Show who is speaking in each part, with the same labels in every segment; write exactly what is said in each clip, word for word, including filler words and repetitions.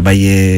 Speaker 1: Metabaye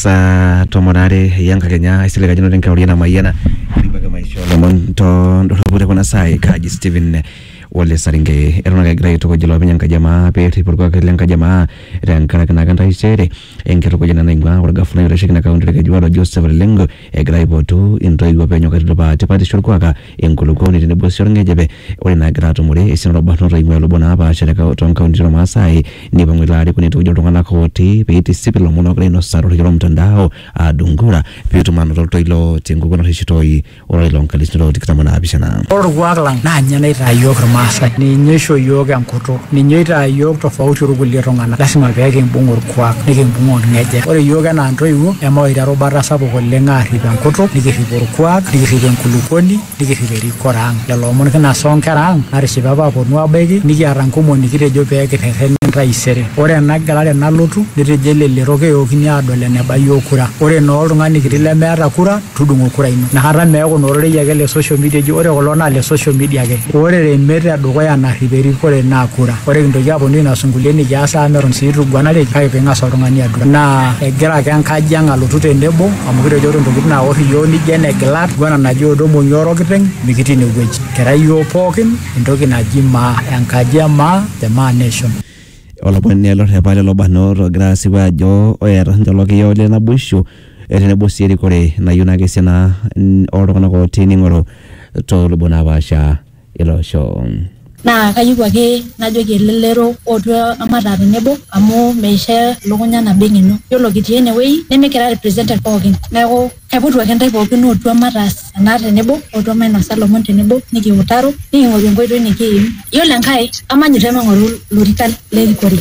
Speaker 1: sa tomonare yanga Kenya isile kajino denka uliana mayana Ibaga maisho lamonto ndorobure kuna sai kaji Steven wale saringe erona kagira yitoko jilo binyanga jamaa peti porko kalenga jamaa rankana kana kanta isere enkero kujana ningwa warga fulani rashiki na kaunti reke juwalo Joseph Lengo egira ibotu into igwa penyo katido ba tepati shurkwaka enkulukoni tene bosi orngejebe wale na gira tumure isi nrobato nro igwa lobona hapa shareka utonga kaunti roma asai nipa mwilari kuni tujo tongana koti peiti sipilo muna kala ino saro hilo mtandao adungura peitu manu tolto ilo tengu kuna hishitoi ora ilo mkalisniro tikitamona abishana
Speaker 2: Oru waglang na nyana ita yokra Masai ni nyesho yoga nkuto ni nyeta yoga tofauti ruguli rongana lazima peke mbungo kwak nike mbungo ngeje ore yoga na antoiwo ema ira robara sapo kolenga riba nkuto nike ribor kwak nike riba nkulukoni nike riba korang lelo mon kana song karang ari sibaba ko nwa begi nike arankumo nike jo peke teren raisere ore na galare na lutu nite jele le roke yokini adole ne bayokura ore no oltungani kitile meata kura tudungo kura ino na hara meeko no ore yagele social media jo ore kolona le social media ke ore re dukoya na riberi kore na kura ore kintoki aponu ina sunguleni jasa meron siru gwanale kai penga sorongani adura na egera kan kajanga lutu tenebo amukire joro ntoki na ori yoni jene glat gwana na jodo mo nyoro kiteng mikiti ne gweji kera yo pokin ntoki na jima enkajama the man nation
Speaker 1: ola bonni elo hebale lo banoro grasi wajo oera ndoloki yole na bushu ene bosiri kore na yuna kesena oro kana ko tiningoro to lubona basha ilo show
Speaker 3: na kayuwa ke najoki lelero otwa amata tenebo amu meisha lokonya na bengino yolo kitie ne wei nemekera represented pogin nako kaipotu akentai pogin otwa amata na tenebo otwa maina Salomon tenebo niki utaro ningori ngoito niki yolo enkai amanyita mengoro lorikan lerikori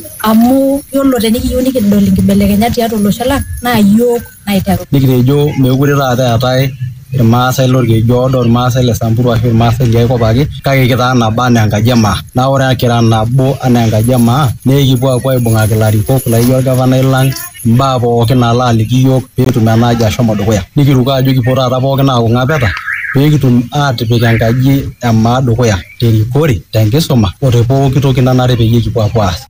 Speaker 3: amu yolo teniki yoni kidol kibelekenya tiato loshala na yok naitaro
Speaker 4: nikitejo mekure taata atai Masai lorge jodo Masai le Samburu ashu Masai le ko bagi kage kita na bana ngajama na ora akira na bo ana ngajama nekipo kwa ibunga kilari ko kula yo gavana ilang mbabo kina lali kiyo petu manaja shomo dokoya nikiruka ajo kipora tapo kina ko ngapeta pekitum atipika ngaji ama dokoya terikori tenkisoma otepo kitoki nanare peye kipo akwasa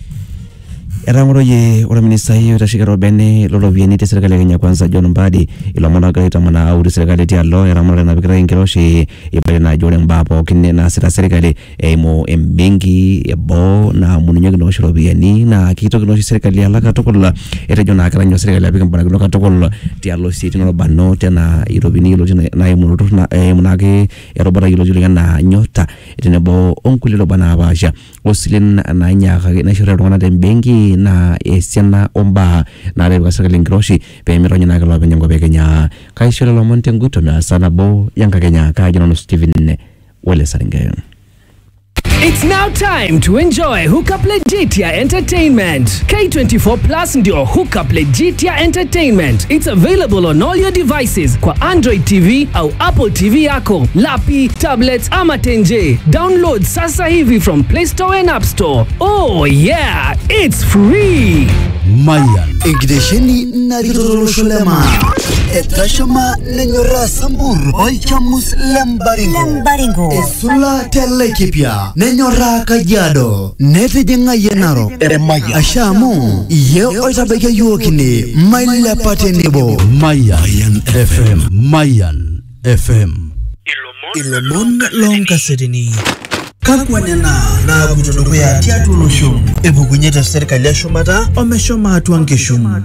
Speaker 1: Eramoroye ora minista hiyo tashika robene lolo vieni te serikali ya Kenya Kwanza John Mbadi ilo mwana gaita mwana au serikali ya lo eramora na bikira ingiroshi ibale na jore mbapo kinne na sita serikali emo embengi ebo na muninyo kino shiro vieni na kito kino serikali ya laka tokola ete jona akaranyo serikali ya bika mbana kino katokola tia lo siti no bano tena irobini ilo jina na emu na emu nage erobara ilo juliga na nyota ete nebo onkulilo bana abasha osilin na nyaka na shiro rongana tembengi na esiana omba na leba serikali ngiroshi pe mironyo na kala benyango be Kenya kaisholo lo monte nguto na sana bo yanga Kenya ka jino Steven wale saringe.
Speaker 5: It's now time to enjoy Hookup Legitia Entertainment. K twenty-four Plus ndio Hookup Legitia Entertainment. It's available on all your devices kwa Android T V au Apple T V yako, lapi, tablets ama tenje. Download sasa hivi from Play Store and App Store. Oh yeah, it's free.
Speaker 6: Mayan Ingdesheni Nariro Shulema Etashama Nenyora Sambur Oichamus Lembaringo Lembaringo Esula Telekipia Nenyora Kajado Nete Jenga Yenaro Eremaya Ashamu Ye Oitabeke Yuokini Maila Patenebo Mayan F M Mayan F M Ilomon Longa Sedini Kakwanena na kutodogo ya tiatu show ebu kunyeta serikali ya Shumata omeshoma atuange shumu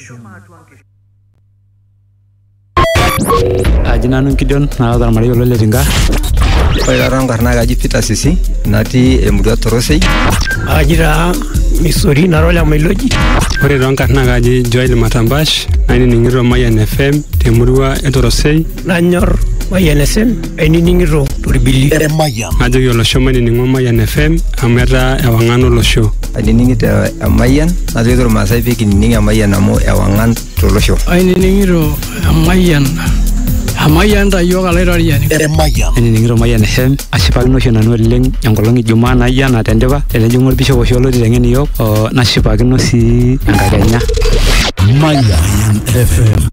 Speaker 7: Ajina Nunkidon na wadar Mario Lole Ringa
Speaker 8: Oila rangar na gaji Peter Sisi nati emudia Torosei
Speaker 9: Ajira Misori na rola Meloji
Speaker 7: Ore rangar na gaji Joel Matambash Naini ningiro Mayan F M Temurua Etorosei
Speaker 9: Nanyor Mayan F M Aini ningiro Turibili
Speaker 6: Ere Mayan
Speaker 7: Ajo yolo show mani ningo Mayan F M Amera ewangano lo show
Speaker 8: Aini ningito Mayan Ajo yolo Masai peki ningi Mayan amo ewangan lo show
Speaker 9: Aini ningiro Mayan Mayan da yoga lerariani
Speaker 6: Ere Mayan
Speaker 7: Aini ningiro Mayan F M Ashipak no shona no leng Yangolongi Jumana yana tendeba Ele jungol bisho kosholo direngeni yok O nashipak no si Angakenya
Speaker 6: Mayan F M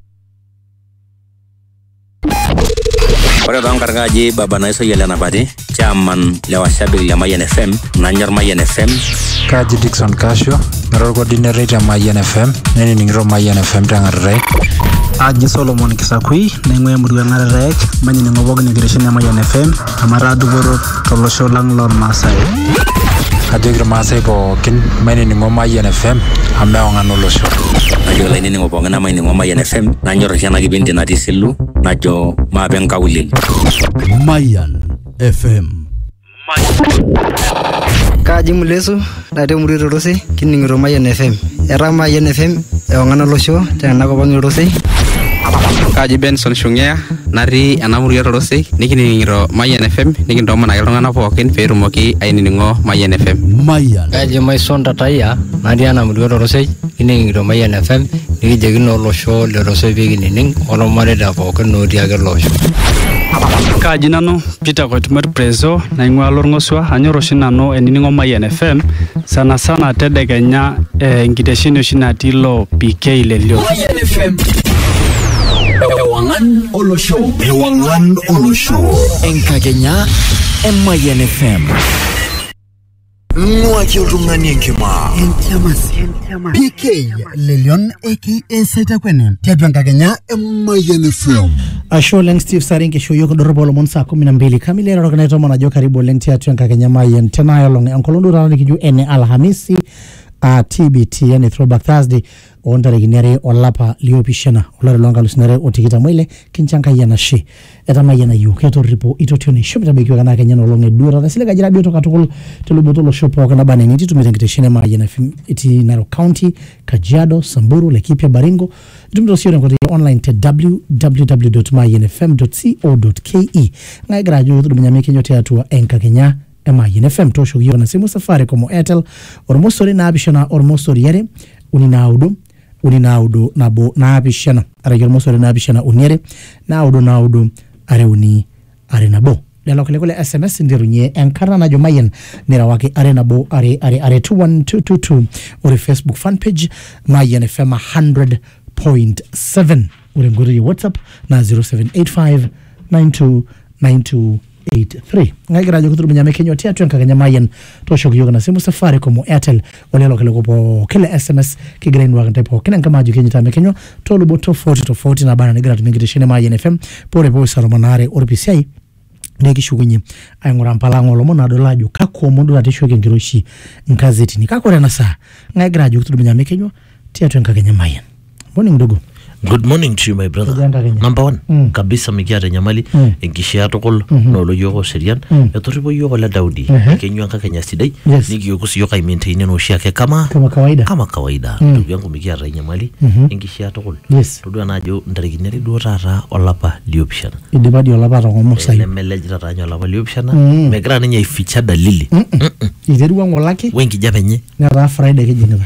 Speaker 10: Ore rangar gaji baba naiso yele nabadi chairman lewa shabik le Mayan F M Nanyor Mayan F M
Speaker 11: Kaji Dixon Kasho Naro coordinator ya Mayan F M, nene ningiro Mayan F M tangare.
Speaker 12: Aji Solomon Kisakui, nengwe murua ngararek, mani ningobog ni girishini ya Mayan F M, amara duboro tolosho lang lor Masai.
Speaker 11: Ajo Masai po kin mani ningo Mayan F M, ameo ngano losho.
Speaker 10: Ajo laini ningo po ngana mani ningo Mayan F M, nanyo rasiana kibinti na tisilu, najo maabeng kawilil.
Speaker 6: Mayan F M.
Speaker 13: Kaji mulesu, dade muriro rose, kiningiro Mayan F M. Era Mayan F M, eongana losho, tena kopangiro rose.
Speaker 14: Kaji Benson Shungea, nari anamuriro rose, nikiningiro Mayan F M, nikintoma na ilongana pookin peetumoki ainingo Mayan F M.
Speaker 6: Mayan.
Speaker 15: Kaji Maison Tataya, nari anamuriro rose, kiningiro Mayan F M, nikijekino losho le rose pekinining, olomareda pookin otiake losho.
Speaker 16: Kaji nano Peter Kotimer Preso na ingwa lorngoswa anyoro shinano eniningo Mayan F M sana sana tedekenya eh, nkiteshini shinati lo P K lelio
Speaker 6: Mayan F M. Ewangan Olosho. Ewangan Olosho. Enkakenya Mayan F M. Mwaki utungani enkima Enkima P K Lelion aka Saita Kwene Tiatu Enkakenya Mayan F M.
Speaker 17: Asho leng Steve Saringe show yoko dorobo lo monsa kumi na mbili kamili raro kanaito mwana jo karibu leng Tiatu Enkakenya Mayan tena yolong Enkolondu rano nikiju ene Alhamisi uh, T B T yani Throwback Thursday onda reginere olapa liopishana olare longa lusinere otikita mwile kinchanka yana shi eta mayana yu keto ripo itotioni shomita bekiwa kana kenya nolonge dura na sile kajira bioto katukul tuluboto lo shopo kana bane niti tumitengiteshine mayana iti Narok County, Kajiado, Samburu, Laikipia, Baringo tumito siyo nkote online te w w w dot mayan f m dot co dot k e ngai grajo tuduminyame kenyote atua enka kenya Mayan F M tosho giyo na simu safari como Airtel ormosori na abishana ormosori yere uninaudu uninaudu nabo na abishana ara ormosori na abishana unyere naudu naudu are uni are nabo lelo kule kule S M S ndirunye enkara na Mayan nira wake are nabo are are are two one two two two ore Facebook fan page Mayan F M one hundred point seven ore nguri WhatsApp na zero seven eight five nine two nine two eight three ngai grajo kuturuminya mekenyo tia tu Enkakenya Mayan tosho kiyoga na simu safari como Airtel olelo kale kopo kile S M S kigrain wa kantepo kina nkamaji kenyita mekenyo tolu boto forty to forty na bana nigra tumingiteshine Mayan F M pore po salomonare orpisiai neki shugunye ayngura mpalango lo mona dolaju kako mundu atisho kengiroshi nkazeti nikakore na saa ngai grajo kuturuminya mekenyo tia tu Enkakenya Mayan. Morning ndugu.
Speaker 18: Good morning to you, my brother. Number one, mm. kabisa mikiata nyamali mm. enkishia tokol mm -hmm. nolo yoko serian mm. etoripo yoko la Daudi mm -hmm. kenyu Enkakenya sidai yes. niki yoko siyoka imaintain no shiake kama
Speaker 17: kama kawaida
Speaker 18: kama kawaida ndugu mm. yangu mikiata nyamali mm -hmm. enkishia tokol
Speaker 17: yes.
Speaker 18: tudu anajo ndarigineri duo tata olapa liopishana
Speaker 17: idibadi olapa rongo sai
Speaker 18: elemeleji tata nyo olapa liopishana mm. megira ninye ificha dalili
Speaker 17: mm -mm. mm -mm. ideru wango lake
Speaker 18: wengi jabenye
Speaker 17: na Friday kijinga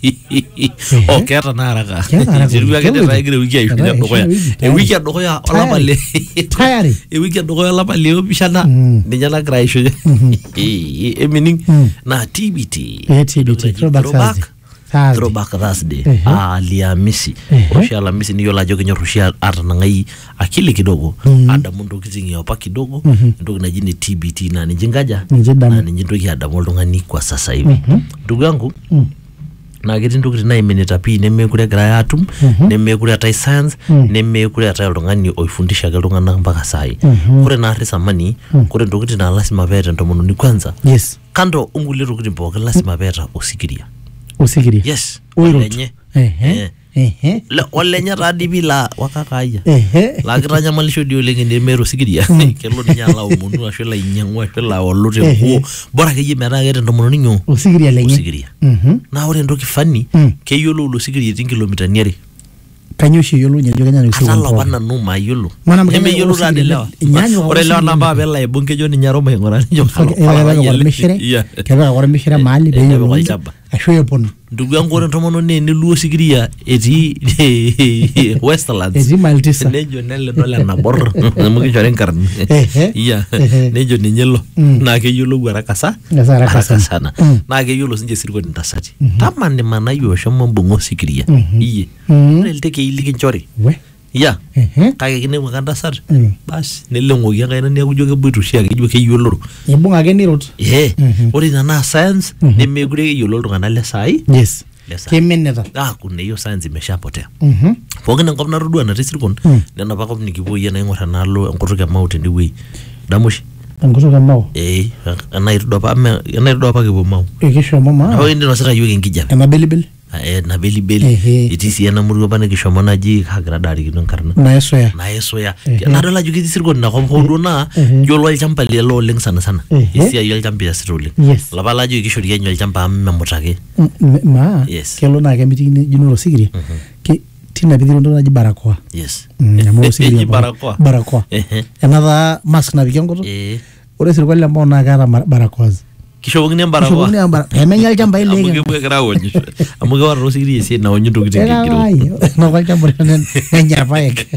Speaker 18: o kera na haraka ideru yake gire wiki ayo dokoya e wiki dokoya olapa le
Speaker 17: tayari
Speaker 18: e wiki dokoya olapa le opishana ninyana graisho e meaning na T B T
Speaker 17: T B T throwback
Speaker 18: throwback Thursday Alhamisi Rushia Alhamisi niyo la joge nyorushia ata ngai akili kidogo ada mundu kizingi opa kidogo ndogo na jini T B T na njingaja na njindoki ada moldo ngani kwa sasa hivi ndugu yangu na geti ndugu na imeneta pi neme kure gra atum mm -hmm. neme kure ata science mm -hmm. neme kure ata longani oifundisha galongana mpaka sai mm -hmm. kure na risa mani mm -hmm. kure ndugu na lazima beta ndomono ni kwanza
Speaker 17: yes
Speaker 18: kando unguliro kuti mboka lazima beta usikiria
Speaker 17: usikiria
Speaker 18: yes
Speaker 17: lenye ehe ehe
Speaker 18: la olenya radi bila wakakaya
Speaker 17: ehe
Speaker 18: la granya malisho dio lengende mero sikiria kelo nyala umundu ashela inyangwa ashela olote ko bora keje mera gete ndomono ninyo
Speaker 17: usikiria lenye
Speaker 18: usikiria
Speaker 17: mhm
Speaker 18: na ore ndoki fani ke yolo lo sikiria tin kilomita nyeri
Speaker 17: kanyoshi yolo nyajo kanya ni
Speaker 18: suwa ala wana numa yolo
Speaker 17: mwana
Speaker 18: yolo radi lewa ore lewa namba bela e bunke joni nyaroma ngora njo
Speaker 17: ala mishire kaba ngora mishire mali be yolo ashoye pon
Speaker 18: ndugu yangu ore ntomono ne ni luo sikiria eti Westlands
Speaker 17: ezi maltisa
Speaker 18: nejo nelle dola na bor mugi jore nkarn iya nejo ni nyelo na ke yolo gwara kasa
Speaker 17: haraka
Speaker 18: sana na ke yolo sinje sirko ndasati tamane mana yo shomo mbongo sikiria iye nelte ke iliki nchore
Speaker 17: we
Speaker 18: ya kage kine wakanda sar bas nelengo yanga ina ne kujoge buitu shia kijo ke yoloro
Speaker 17: yebunga ke nirot
Speaker 18: eh ori na science ne megure yoloro ngana le sai
Speaker 17: yes kimeneta
Speaker 18: ah kuna hiyo science imeshapotea
Speaker 17: mhm
Speaker 18: pokina ngop narudua na tisirikon nena pakop nikipoyia na ingora nalo enkutuk e mau tende wei damushi
Speaker 17: enkutuk e mau
Speaker 18: eh anaitodua pa anaitodua pa kipo mau
Speaker 17: ekisho mama
Speaker 18: oh indi nosira yoki nkijan
Speaker 17: ena belibeli
Speaker 18: eh na belibeli itisi ena murgo bana kishomo naji kagira dari kino nkarna
Speaker 17: na yesoya
Speaker 18: na yesoya nadola juki tisirikon na kompondo na yolo alchamba lelo leng sana sana isia yol chamba yasirole la bala ju kishori yenyo alchamba memutake
Speaker 17: ma kelo na kemiti jinoro sigiri ki tina bidiro ndo naji barakoa
Speaker 18: yes
Speaker 17: nyamo sigiri
Speaker 18: barakoa
Speaker 17: barakoa another mask na bikengo
Speaker 18: eh
Speaker 17: ore sirikali ambao na gara barakoa
Speaker 18: kishobogni barakoa
Speaker 17: kishobogni barakoa emenya alchamba ile
Speaker 18: amuge bwe karawo amuge waro sigiri yesi na onyo ndogite ngiro
Speaker 17: no kwa chamba nenya paek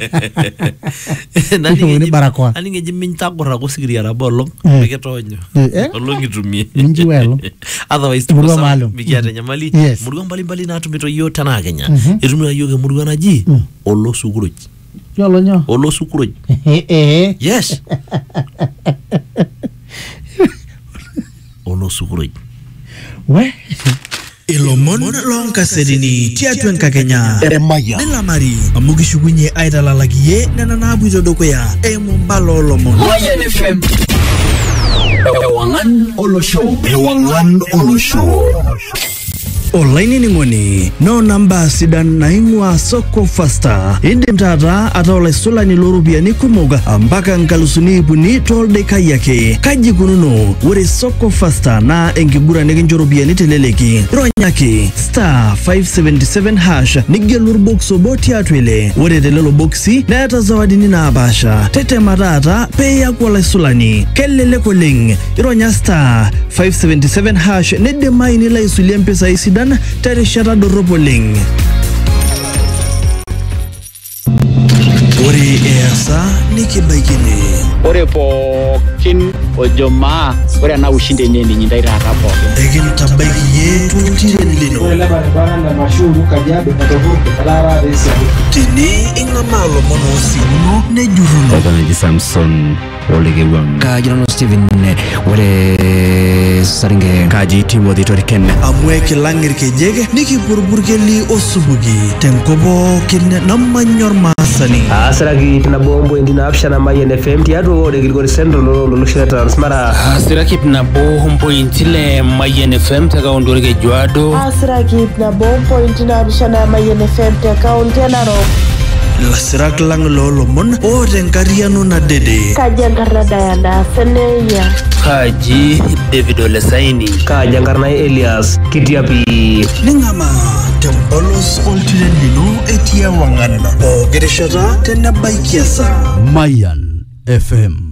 Speaker 18: nani barakoa ani ngeji minta gora ko sigiri ara bollo beketonyo olongi tumie
Speaker 17: minji welo
Speaker 18: otherwise to bigiata nyamali murgo mbali mbali na tumito yo tana Kenya itumia yoge murgo naji olo sukuruj
Speaker 17: yolo nyo
Speaker 18: olo sukuruj
Speaker 17: eh
Speaker 18: yes olo sukuruj
Speaker 17: we
Speaker 6: Ilomon long kasedini tiatu enka Kenya Emaya Nila mari amugi shugunye aidala lagiye nana nabu izodoko ya emu mbalo lomon Mayan F M Ewangan Olo Show Ewangan Olo Show Olaini ningoni no namba sidan naingwa soko fasta indim tata ataola sola ni lorubia ni kumoga ambaka nkalusuni ibuni tolde kayake kaji kununo wore soko fasta na engigura neginjorubia ni teleleki ronyaki star five seventy-seven hash nigelur boxo boti atwele wore telelo boxi na yata zawadi ni na abasha tete matata peya kwa la solani kelele koleng ironya star five seventy-seven hash nede maini la isulia mpesa isi dan tare shara doropoling ore esa nikibaikini
Speaker 2: ore pookin ojomaa ore na ushinde nini nyindaira hapo
Speaker 6: egin tabaiki yetu tirelino
Speaker 2: ore la barabara na mashuru kajiado na tovuke kalara desa
Speaker 6: tini ingamalo monosino nejuruno
Speaker 1: kana Samson Olegewan
Speaker 19: Kajano Steven ore saringe kaji Timothy Toriken
Speaker 6: amweke langir kejege niki burburgeli osubugi tenkobo kinne namanyor masani
Speaker 20: asraki na bombo indina apshana Mayan F M tiato ore Gilgori Central lo lo transmara
Speaker 21: asraki na bombo intile Mayan F M taka ondorege jwado
Speaker 22: asraki na bombo indina apshana Mayan F M taka ontenaro
Speaker 6: la sirak lang lolo mon o renkariano na dede
Speaker 22: kajangarna Diana Seneya
Speaker 21: kaji David Olesaini
Speaker 20: kajangarna Elias Kitiapi
Speaker 6: ningama tembolos oltilendino etia wangana o gereshata tena baikiasa
Speaker 23: Mayan F M